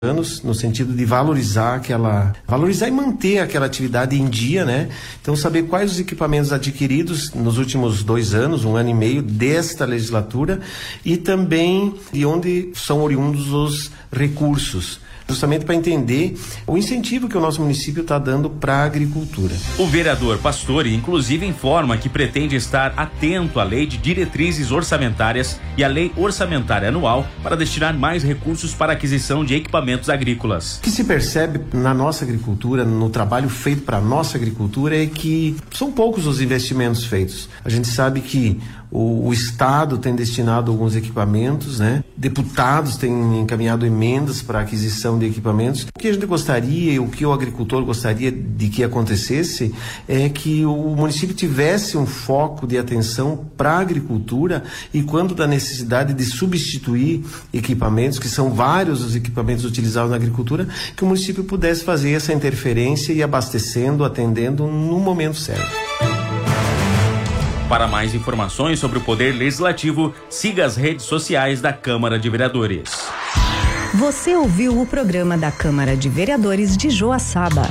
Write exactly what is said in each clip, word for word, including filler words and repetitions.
anos, no sentido de valorizar aquela, valorizar e manter aquela atividade em dia, né? Então, saber quais os equipamentos adquiridos nos últimos dois anos, um ano e meio desta legislatura, e também de onde são oriundos os recursos, justamente para entender o incentivo que o nosso município está dando para a agricultura. O vereador Pastore, inclusive, informa que pretende estar atento à lei de diretrizes orçamentárias e à lei orçamentária anual para destinar mais recursos para a aquisição de equipamentos agrícolas. O que se percebe na nossa agricultura, no trabalho feito para a nossa agricultura, é que são poucos os investimentos feitos. A gente sabe que o, o Estado tem destinado alguns equipamentos, né? Deputados têm encaminhado emendas para aquisição de equipamentos. O que a gente gostaria e o que o agricultor gostaria de que acontecesse é que o município tivesse um foco de atenção para a agricultura, e quando da necessidade de substituir equipamentos, que são vários os equipamentos utilizados na agricultura, que o município pudesse fazer essa interferência e abastecendo, atendendo no momento certo. Para mais informações sobre o Poder Legislativo, siga as redes sociais da Câmara de Vereadores. Você ouviu o programa da Câmara de Vereadores de Joaçaba.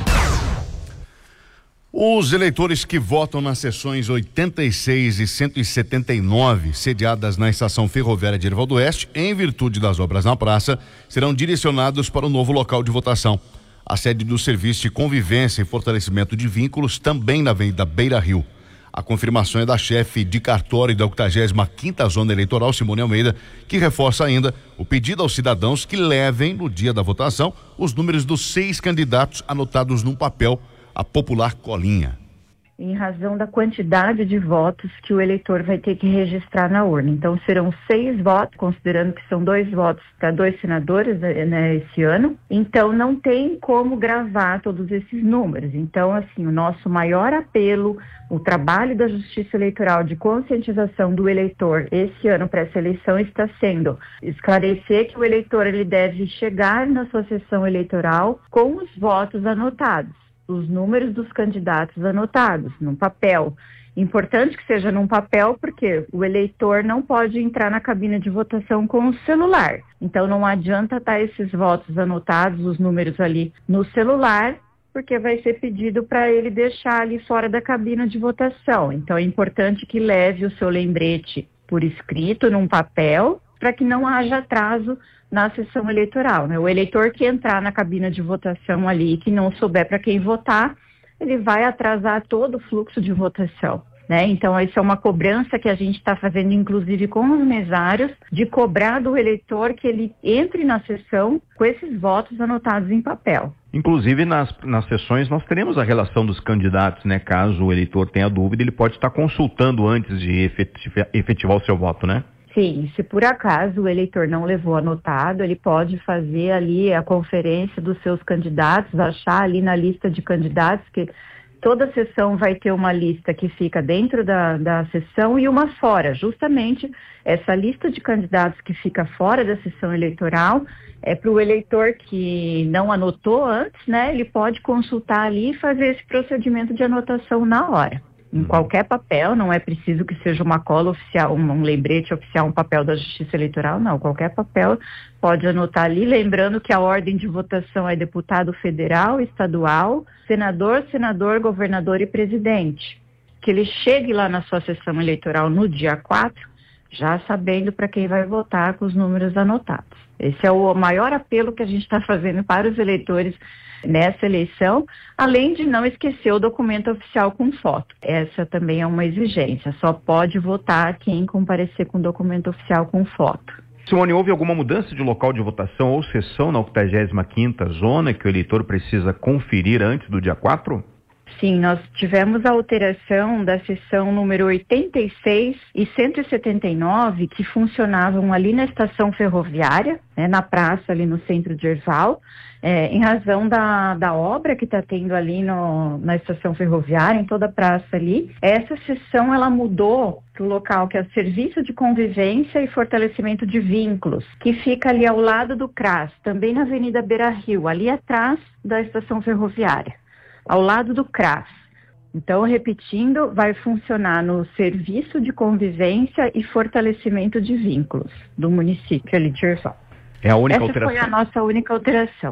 Os eleitores que votam nas sessões oitenta e seis e cento e setenta e nove, sediadas na estação ferroviária de Erivaldo Oeste, em virtude das obras na praça, serão direcionados para o novo local de votação. A sede do Serviço de Convivência e Fortalecimento de Vínculos, também na Avenida Beira Rio. A confirmação é da chefe de cartório da octagésima quinta Zona Eleitoral, Simone Almeida, que reforça ainda o pedido aos cidadãos que levem, no dia da votação, os números dos seis candidatos anotados num papel, a popular colinha. Em razão da quantidade de votos que o eleitor vai ter que registrar na urna. Então, serão seis votos, considerando que são dois votos para dois senadores, né, esse ano. Então, não tem como gravar todos esses números. Então, assim, o nosso maior apelo, o trabalho da Justiça Eleitoral de conscientização do eleitor esse ano para essa eleição está sendo esclarecer que o eleitor ele deve chegar na sua sessão eleitoral com os votos anotados, os números dos candidatos anotados num papel. Importante que seja num papel, porque o eleitor não pode entrar na cabine de votação com o celular. Então não adianta estar esses votos anotados, os números ali no celular, porque vai ser pedido para ele deixar ali fora da cabine de votação. Então é importante que leve o seu lembrete por escrito num papel, para que não haja atraso na sessão eleitoral, né? O eleitor que entrar na cabine de votação ali, que não souber para quem votar, ele vai atrasar todo o fluxo de votação, né? Então, essa é uma cobrança que a gente está fazendo, inclusive com os mesários, de cobrar do eleitor que ele entre na sessão com esses votos anotados em papel. Inclusive, nas, nas sessões, nós teremos a relação dos candidatos, né? Caso o eleitor tenha dúvida, ele pode estar consultando antes de efetivar, efetivar o seu voto, né? Sim, se por acaso o eleitor não levou anotado, ele pode fazer ali a conferência dos seus candidatos, achar ali na lista de candidatos, que toda sessão vai ter uma lista que fica dentro da, da sessão e uma fora. Justamente essa lista de candidatos que fica fora da sessão eleitoral é para o eleitor que não anotou antes, né? Ele pode consultar ali e fazer esse procedimento de anotação na hora. Em qualquer papel, não é preciso que seja uma cola oficial, um lembrete oficial, um papel da Justiça Eleitoral, não. Qualquer papel pode anotar ali, lembrando que a ordem de votação é deputado federal, estadual, senador, senador, governador e presidente. Que ele chegue lá na sua sessão eleitoral no dia quatro, já sabendo para quem vai votar com os números anotados. Esse é o maior apelo que a gente está fazendo para os eleitores nessa eleição, além de não esquecer o documento oficial com foto. Essa também é uma exigência, só pode votar quem comparecer com documento oficial com foto. Simone, houve alguma mudança de local de votação ou sessão na octagésima quinta Zona que o eleitor precisa conferir antes do dia quatro? Sim, nós tivemos a alteração da sessão número oitenta e seis e cento e setenta e nove, que funcionavam ali na estação ferroviária, né, na praça ali no centro de Erval, é, em razão da, da obra que está tendo ali no, na estação ferroviária, em toda a praça ali. Essa sessão ela mudou para o local que é o Serviço de Convivência e Fortalecimento de Vínculos, que fica ali ao lado do C R A S, também na Avenida Beira Rio, ali atrás da estação ferroviária, ao lado do C R A S. Então, repetindo, vai funcionar no Serviço de Convivência e Fortalecimento de Vínculos do município ali de Erval. É a única Essa alteração. foi a nossa única alteração.